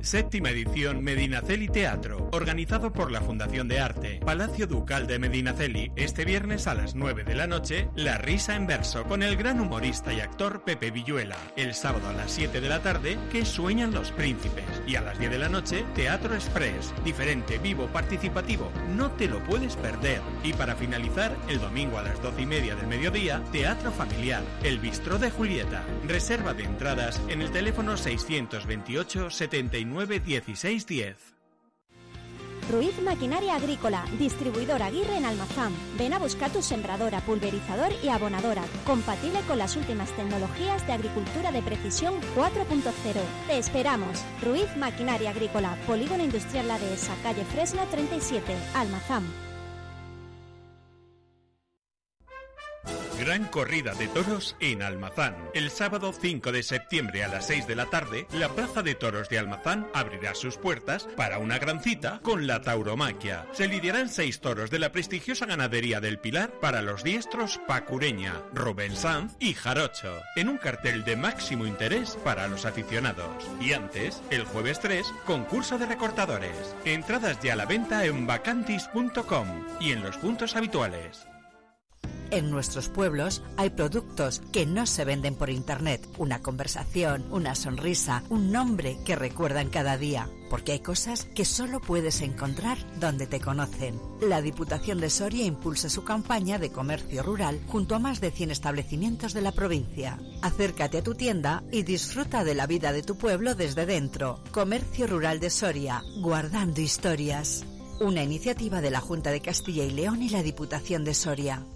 Séptima edición Medinaceli Teatro, organizado por la Fundación de Arte, Palacio Ducal de Medinaceli. Este viernes a las 9 de la noche, La Risa en Verso, con el gran humorista y actor Pepe Villuela. El sábado a las 7 de la tarde, ¿Qué sueñan los príncipes? Y a las 10 de la noche, Teatro Express, diferente, vivo, participativo. No te lo puedes perder. Y para finalizar, el domingo a las 12:30 del mediodía, Teatro Familiar, El Bistró de Julieta. Reserva de entradas en el teléfono 628 79 16 10. Ruiz Maquinaria Agrícola, distribuidor Aguirre en Almazán. Ven a buscar tu sembradora, pulverizador y abonadora, compatible con las últimas tecnologías de agricultura de precisión 4.0. Te esperamos. Ruiz Maquinaria Agrícola, Polígono Industrial La Dehesa, calle Fresno 37, Almazán. Gran corrida de toros en Almazán. El sábado 5 de septiembre a las 6 de la tarde, la Plaza de Toros de Almazán abrirá sus puertas para una gran cita con la tauromaquia. Se lidiarán 6 toros de la prestigiosa ganadería del Pilar para los diestros Pacureña, Rubén Sanz y Jarocho, en un cartel de máximo interés para los aficionados. Y antes, el jueves 3, concurso de recortadores. Entradas ya a la venta en vacantis.com y en los puntos habituales. En nuestros pueblos hay productos que no se venden por internet. Una conversación, una sonrisa, un nombre que recuerdan cada día. Porque hay cosas que solo puedes encontrar donde te conocen. La Diputación de Soria impulsa su campaña de comercio rural junto a más de 100 establecimientos de la provincia. Acércate a tu tienda y disfruta de la vida de tu pueblo desde dentro. Comercio Rural de Soria, guardando historias. Una iniciativa de la Junta de Castilla y León y la Diputación de Soria.